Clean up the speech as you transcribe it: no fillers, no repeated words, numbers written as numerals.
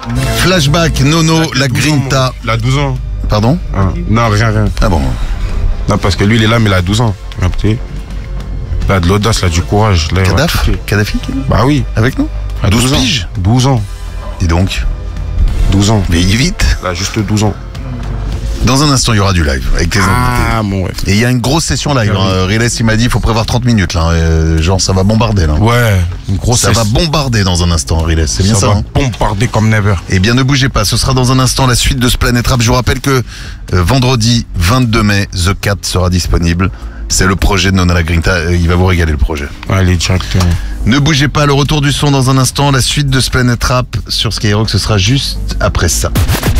Flashback, Nono, la Grinta. Il a 12 ans. Pardon? Non, rien. Ah bon? Non, parce que lui, il est là, mais il a 12 ans. Il a de l'audace, il a du courage. Là, Kadhafi? Bah oui. Avec nous? À 12 piges? 12 ans. Dis donc. 12 ans. Mais vite. Là, juste 12 ans. Dans un instant, il y aura du live avec les invités. Ah, bon, ouais. Et il y a une grosse session live. Riles, il m'a dit, il faut prévoir 30 minutes. Là. Genre, ça va bombarder. Là. Ouais, une grosse Ça va bombarder dans un instant, Riles. C'est bien ça, va hein? bombarder comme never. Eh bien, ne bougez pas. Ce sera dans un instant la suite de ce Planète Rap. Je vous rappelle que vendredi 22 mai, The Cat sera disponible. C'est le projet de Nona la Grinta. Il va vous régaler, le projet. Allez, directement. Ne bougez pas. Le retour du son dans un instant. La suite de ce Planète Rap sur Skyrock, ce sera juste après ça.